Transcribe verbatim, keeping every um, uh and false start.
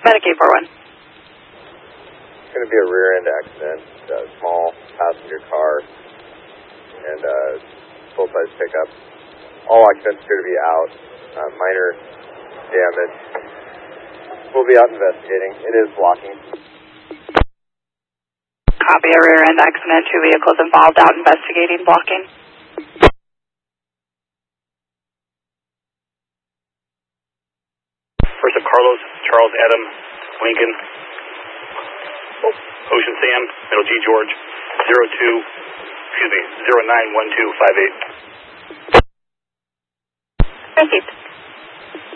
Medicaid four one. It's going to be a rear-end accident, a small passenger car, and a full-size pickup. All occupants appear to be out, uh, minor damage. We'll be out investigating. It is blocking. Copy, a rear-end accident, two vehicles involved, out investigating, blocking. First of Carlos, Charles, Adam, Lincoln, Ocean Sam, Middle G George, zero two, excuse me, zero nine one two five eight. Received.